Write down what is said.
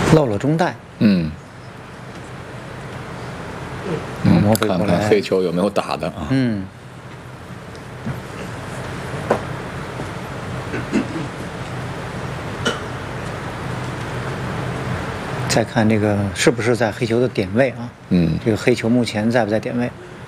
漏了中带。 看看黑球有没有打的啊？ 再看这个是不是在黑球的点位啊？这个黑球目前在不在点位？